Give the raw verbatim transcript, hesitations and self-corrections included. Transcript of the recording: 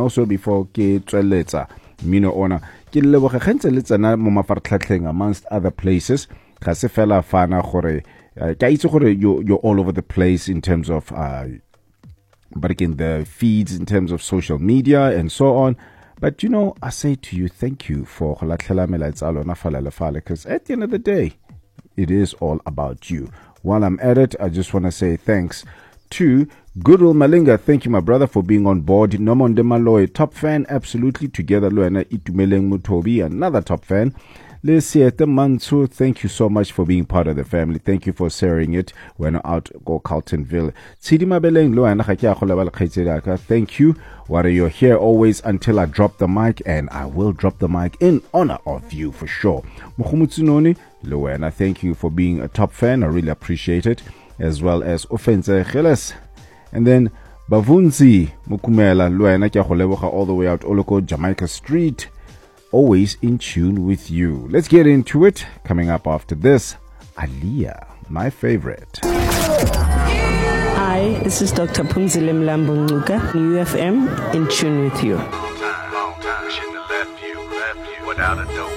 also before ke tsweletsa mino ona ke leboge gentse le tsena mo mafartlhatlheng amongst other places ga se fela fana gore ka itse gore you you're all over the place in terms of uh but again the feeds in terms of social media and so on. But you know, I say to you, thank you for because at the end of the day, it is all about you. While I'm at it, I just want to say thanks to Goodwill Malinga. Thank you, my brother, for being on board. Nomonde Maloy, top fan, absolutely. Together, Luana Itumeleng Mutobi, another top fan. Lesiete Mansu, thank you so much for being part of the family. Thank you for sharing it when out go Carltonville. Tsidima Beleng Luana Hakia, thank you. What you're here always until I drop the mic, and I will drop the mic in honor of you for sure. Mukhumutsunoni Luana, thank you for being a top fan. I really appreciate it. As well as Offense Geles. And then Bavunzi Mukumela Luana Kyaholeboha all the way out Oloko, Jamaica Street. Always in tune with you. Let's get into it. Coming up after this, Aliyah, my favorite. Hi, this is Doctor Phumzile Mlambo Ngcuka, U F M, in tune with you. Long time, long time, shouldn't have left you, left you without a dope.